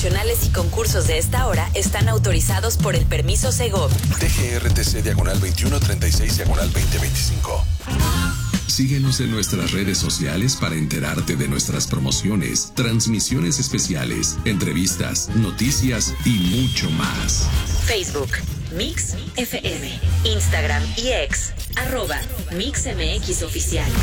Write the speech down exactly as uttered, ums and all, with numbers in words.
promocionales y concursos de esta hora están autorizados por el permiso Segov. T G R T C diagonal veintiuno treinta y seis diagonal veinte veinticinco. Síguenos en nuestras redes sociales para enterarte de nuestras promociones, transmisiones especiales, entrevistas, noticias y mucho más. Facebook, Mix F M. Instagram y X, arroba Mix M X Oficial.